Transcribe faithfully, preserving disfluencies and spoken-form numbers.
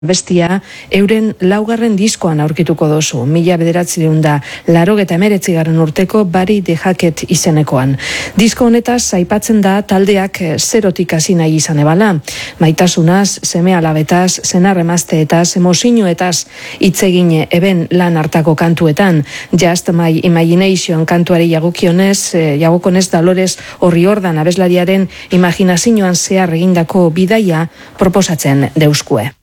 Bestia, euren laugarren diskoan aurkituko dozu, mila bederatziehun da laurogeita hemeretzigarren urteko Bari de Jaket izenekoan. Disko honetaz aipatzen da taldeak zerotik hasi nahi izan ebala. Maitasunaz, seme alabetaz, senar emazteetaz, emozioetaz hitz egin eben lan hartako kantuetan. Just My Imagination kantuari jagokionez, jagokonez Dolores O'Riordan abeslariaren imaginazioan zehar egindako bidaia proposatzen deuskue.